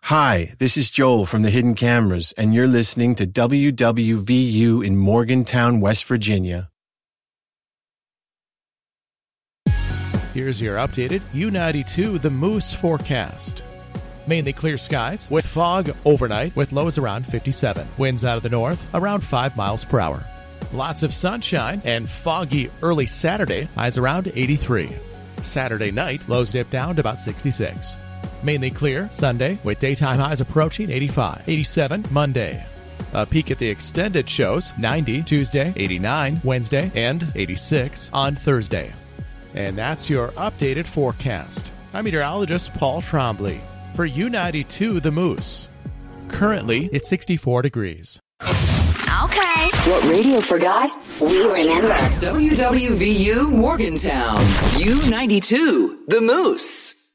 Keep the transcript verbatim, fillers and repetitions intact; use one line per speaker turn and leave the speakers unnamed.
Hi, this is Joel from the Hidden Cameras, and you're listening to W W V U in Morgantown, West Virginia.
Here's your updated U ninety-two The Moose forecast. Mainly clear skies with fog overnight with lows around fifty-seven. Winds out of the north around five miles per hour. Lots of sunshine and foggy early Saturday, highs around eighty-three. Saturday night, lows dip down to about sixty-six. Mainly clear Sunday with daytime highs approaching eighty-five. eighty-seven Monday. A peek at the extended shows, ninety Tuesday, eighty-nine Wednesday, and eighty-six on Thursday. And that's your updated forecast. I'm meteorologist Paul Trombley for U ninety-two The Moose. Currently, it's sixty-four degrees.
Okay. What radio forgot, we remember. W W V U Morgantown, U ninety-two The Moose.